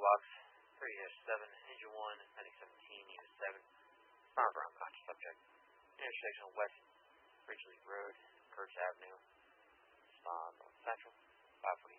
blocks, 3-7, engine 1, 9017, unit 7, found around conscious subject. Intersection of West Ridgely Road, Kurtz Avenue, North Central, 548.